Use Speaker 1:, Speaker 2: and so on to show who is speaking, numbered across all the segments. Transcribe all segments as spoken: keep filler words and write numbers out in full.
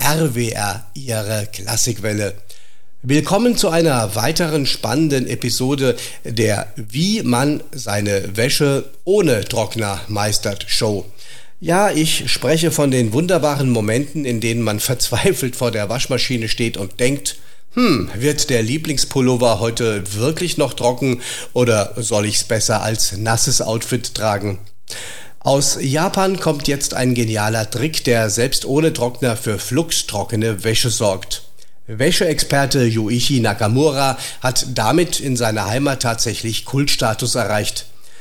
Speaker 1: R W R, Ihre Klassikwelle. Willkommen zu einer weiteren spannenden Episode der Wie man seine Wäsche ohne Trockner meistert Show. Ja, ich spreche von den wunderbaren Momenten, in denen man verzweifelt vor der Waschmaschine steht und denkt, hm, wird der Lieblingspullover heute wirklich noch trocken oder soll ich's besser als nasses Outfit tragen? Aus Japan kommt jetzt ein genialer Trick, der selbst ohne Trockner für fluxtrockene Wäsche sorgt. Wäscheexperte Yuichi Nakamura hat damit in seiner Heimat tatsächlich Kultstatus erreicht.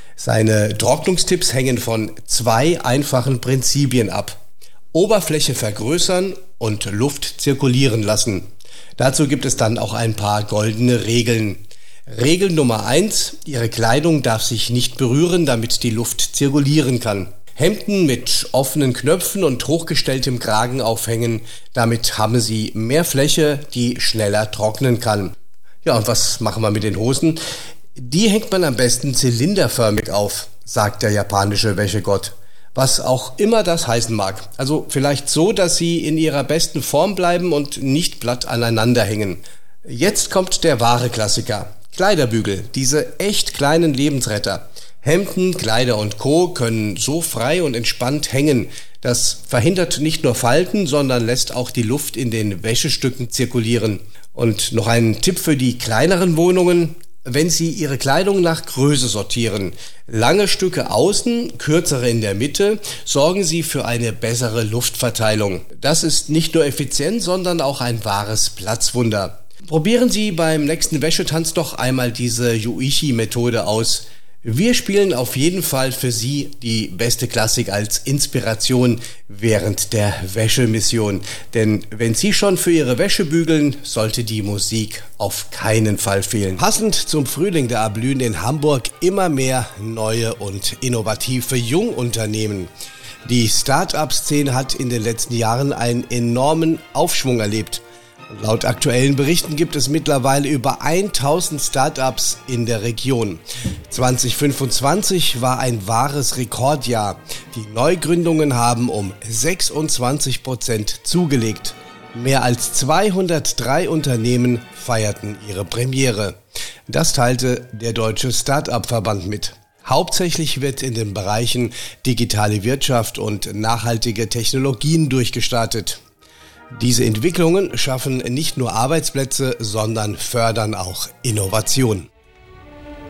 Speaker 1: Seine Trocknungstipps hängen von zwei einfachen Prinzipien ab. Oberfläche vergrößern und Luft zirkulieren lassen. Dazu gibt es dann auch ein paar goldene Regeln. Regel Nummer eins: Ihre Kleidung darf sich nicht berühren, damit die Luft zirkulieren kann. Hemden mit offenen Knöpfen und hochgestelltem Kragen aufhängen, damit haben Sie mehr Fläche, die schneller trocknen kann. Ja, und was machen wir mit den Hosen? Die hängt man am besten zylinderförmig auf, sagt der japanische Wäschegott. Was auch immer das heißen mag. Also vielleicht so, dass sie in ihrer besten Form bleiben und nicht platt aneinander hängen. Jetzt kommt der wahre Klassiker. Kleiderbügel, diese echt kleinen Lebensretter. Hemden, Kleider und Co. können so frei und entspannt hängen. Das verhindert nicht nur Falten, sondern lässt auch die Luft in den Wäschestücken zirkulieren. Und noch ein Tipp für die kleineren Wohnungen: Wenn Sie Ihre Kleidung nach Größe sortieren, lange Stücke außen, kürzere in der Mitte, sorgen Sie für eine bessere Luftverteilung. Das ist nicht nur effizient, sondern auch ein wahres Platzwunder. Probieren Sie beim nächsten Wäschetanz doch einmal diese Yuichi-Methode aus. Wir spielen auf jeden Fall für Sie die beste Klassik als Inspiration während der Wäschemission. Denn wenn Sie schon für Ihre Wäsche bügeln, sollte die Musik auf keinen Fall fehlen. Passend zum Frühling, da erblühen in Hamburg immer mehr neue und innovative Jungunternehmen. Die Start-up-Szene hat in den letzten Jahren einen enormen Aufschwung erlebt. Laut aktuellen Berichten gibt es mittlerweile über tausend Startups in der Region. zwanzig fünfundzwanzig war ein wahres Rekordjahr. Die Neugründungen haben um sechsundzwanzig Prozent zugelegt. Mehr als zweihundertdrei Unternehmen feierten ihre Premiere. Das teilte der Deutsche Start-up-Verband mit. Hauptsächlich wird in den Bereichen digitale Wirtschaft und nachhaltige Technologien durchgestartet. Diese Entwicklungen schaffen nicht nur Arbeitsplätze, sondern fördern auch Innovation.